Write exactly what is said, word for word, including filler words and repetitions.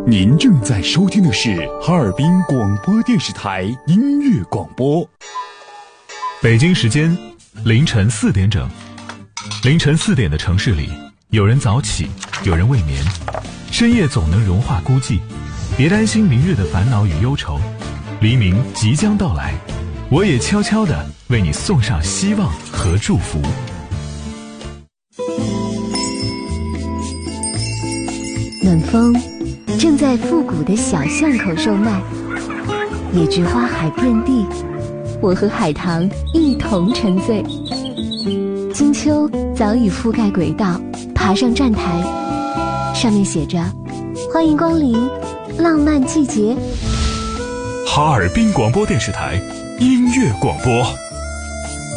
您正在收听的是哈尔滨广播电视台音乐广播。 北京时间凌晨四点整，凌晨四点的城市里，有人早起，有人未眠，深夜总能融化孤寂。别担心明日的烦恼与忧愁，黎明即将到来，我也悄悄地为你送上希望和祝福。 暖风正在复古的小巷口售卖，野菊花海遍地，我和海棠一同沉醉。金秋早已覆盖轨道，爬上站台，上面写着欢迎光临浪漫季节。 哈尔滨广播电视台音乐广播。